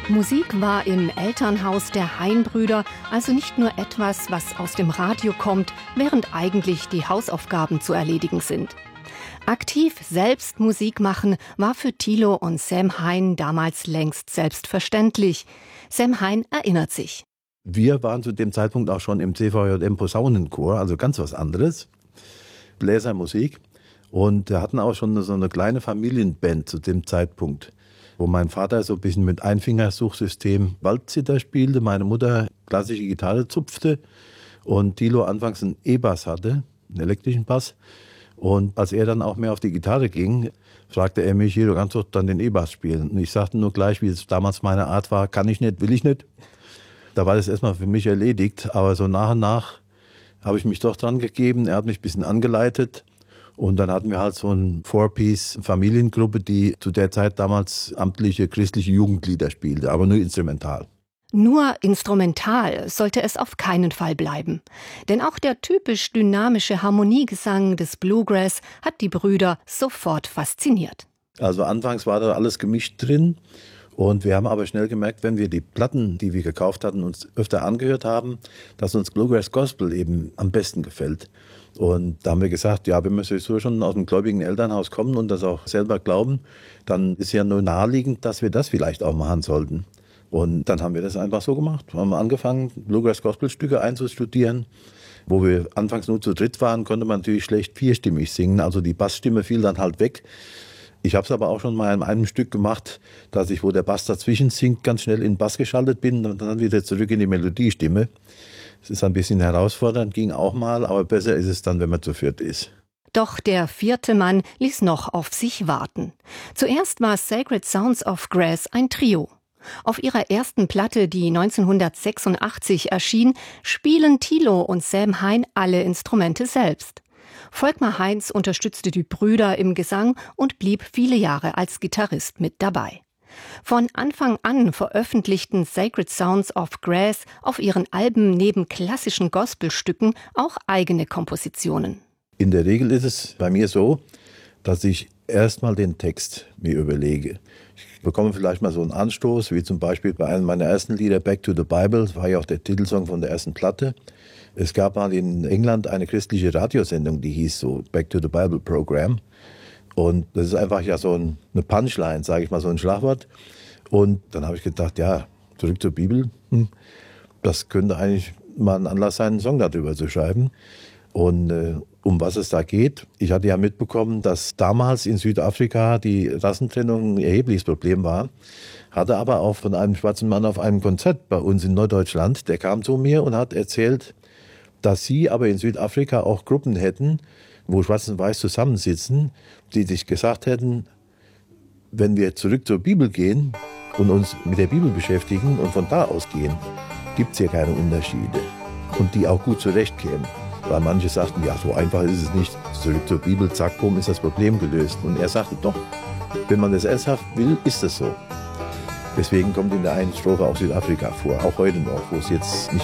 Musik war im Elternhaus der Hein-Brüder also nicht nur etwas, was aus dem Radio kommt, während eigentlich die Hausaufgaben zu erledigen sind. Aktiv selbst Musik machen war für Thilo und Sam Hein damals längst selbstverständlich. Sam Hein erinnert sich. Wir waren zu dem Zeitpunkt auch schon im CVJM Posaunenchor, also ganz was anderes, Bläsermusik. Und wir hatten auch schon so eine kleine Familienband zu dem Zeitpunkt, wo mein Vater so ein bisschen mit Einfingersuchsystem Waldzither spielte, meine Mutter klassische Gitarre zupfte und Thilo anfangs einen E-Bass hatte, einen elektrischen Bass. Und als er dann auch mehr auf die Gitarre ging, fragte er mich, hier, du kannst doch dann den E-Bass spielen. Und ich sagte nur gleich, wie es damals meine Art war, kann ich nicht, will ich nicht. Da war das erstmal für mich erledigt, aber so nach und nach habe ich mich doch dran gegeben. Er hat mich ein bisschen angeleitet. Und dann hatten wir halt so eine Four-Piece-Familiengruppe, die zu der Zeit damals amtliche christliche Jugendlieder spielte, aber nur instrumental. Nur instrumental sollte es auf keinen Fall bleiben. Denn auch der typisch dynamische Harmoniegesang des Bluegrass hat die Brüder sofort fasziniert. Also anfangs war da alles gemischt drin. Und wir haben aber schnell gemerkt, wenn wir die Platten, die wir gekauft hatten, uns öfter angehört haben, dass uns Bluegrass Gospel eben am besten gefällt. Und da haben wir gesagt, ja, wenn wir sowieso schon aus dem gläubigen Elternhaus kommen und das auch selber glauben, dann ist ja nur naheliegend, dass wir das vielleicht auch machen sollten. Und dann haben wir das einfach so gemacht. Wir haben angefangen, Bluegrass Gospel Stücke einzustudieren. Wo wir anfangs nur zu dritt waren, konnte man natürlich schlecht vierstimmig singen. Also die Bassstimme fiel dann halt weg. Ich habe es aber auch schon mal in einem Stück gemacht, dass ich, wo der Bass dazwischen singt, ganz schnell in den Bass geschaltet bin und dann wieder zurück in die Melodiestimme. Es ist ein bisschen herausfordernd, ging auch mal, aber besser ist es dann, wenn man zu viert ist. Doch der vierte Mann ließ noch auf sich warten. Zuerst war Sacred Sounds of Grass ein Trio. Auf ihrer ersten Platte, die 1986 erschien, spielen Thilo und Sam Hein alle Instrumente selbst. Volkmar Heinz unterstützte die Brüder im Gesang und blieb viele Jahre als Gitarrist mit dabei. Von Anfang an veröffentlichten Sacred Sounds of Grass auf ihren Alben neben klassischen Gospelstücken auch eigene Kompositionen. In der Regel ist es bei mir so, dass ich erstmal den Text mir überlege. Ich bekomme vielleicht mal so einen Anstoß, wie zum Beispiel bei einem meiner ersten Lieder, Back to the Bible, das war ja auch der Titelsong von der ersten Platte. Es gab mal in England eine christliche Radiosendung, die hieß so Back to the Bible Program. Und das ist einfach ja so eine Punchline, sage ich mal, so ein Schlagwort. Und dann habe ich gedacht, ja, zurück zur Bibel, das könnte eigentlich mal ein Anlass sein, einen Song darüber zu schreiben. Und um was es da geht, ich hatte ja mitbekommen, dass damals in Südafrika die Rassentrennung ein erhebliches Problem war, hatte aber auch von einem schwarzen Mann auf einem Konzert bei uns in Norddeutschland, der kam zu mir und hat erzählt, dass sie aber in Südafrika auch Gruppen hätten, wo Schwarz und Weiß zusammensitzen, die sich gesagt hätten, wenn wir zurück zur Bibel gehen und uns mit der Bibel beschäftigen und von da aus gehen, gibt es hier keine Unterschiede und die auch gut zurechtkämen. Weil manche sagten, ja, so einfach ist es nicht. Zurück zur Bibel, zack, bumm, ist das Problem gelöst. Und er sagte, doch, wenn man das ernsthaft will, ist das so. Deswegen kommt in der einen Strophe auch Südafrika vor, auch heute noch, wo es jetzt nicht